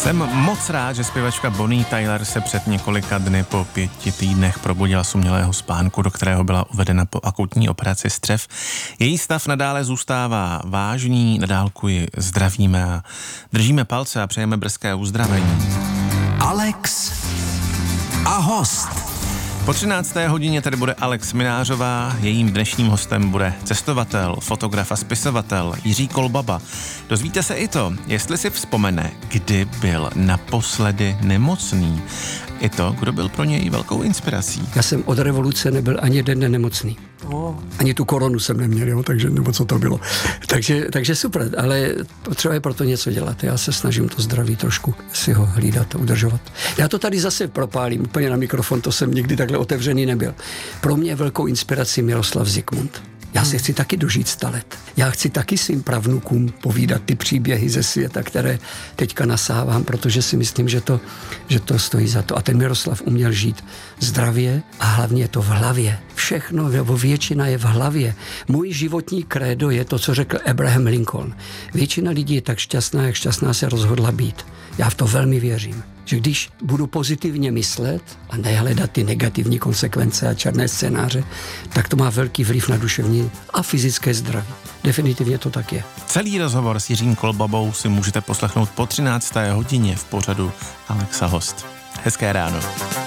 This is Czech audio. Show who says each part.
Speaker 1: Jsem moc rád, že zpěvačka Bonnie Tyler se před několika dny po 5 týdnech probudila z umělého spánku, do kterého byla uvedena po akutní operaci střev. Její stav nadále zůstává vážný, na dálku ji zdravíme a držíme palce a přejeme brzké uzdravení.
Speaker 2: Alex a host.
Speaker 1: Po 13. hodině tady bude Alex Minářová, jejím dnešním hostem bude cestovatel, fotograf a spisovatel Jiří Kolbaba. Dozvíte se i to, jestli si vzpomene, kdy byl naposledy nemocný. I to, kdo byl pro něj velkou inspirací.
Speaker 3: Já jsem od revoluce nebyl ani jeden nemocný. Ani tu koronu jsem neměl, jo, takže nebo co to bylo. Takže super, ale potřeba je proto něco dělat. Já se snažím to zdraví trošku si ho hlídat a udržovat. Já to tady zase propálím úplně na mikrofon, to jsem nikdy takhle otevřený nebyl. Pro mě je velkou inspirací Miroslav Zikmund. Já si chci taky dožít 100 let. Já chci taky svým pravnukům povídat ty příběhy ze světa, které teďka nasávám, protože si myslím, že to stojí za to. A ten Miroslav uměl žít zdravě a hlavně je to v hlavě. Všechno, nebo většina je v hlavě. Můj životní krédo je to, co řekl Abraham Lincoln. Většina lidí je tak šťastná, jak šťastná se rozhodla být. Já v to velmi věřím. Že když budu pozitivně myslet a nehledat ty negativní konsekvence a černé scénáře, tak to má velký vliv na duševní a fyzické zdraví. Definitivně to tak je.
Speaker 1: Celý rozhovor s Jiřím Kolbabou si můžete poslechnout po 13. hodině v pořadu Alex a host. Hezké ráno.